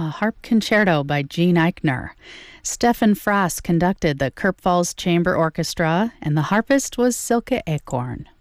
a harp concerto by Gene Eichner. Stefan Frass conducted the Kirk Falls Chamber Orchestra, and the harpist was Silke Acorn.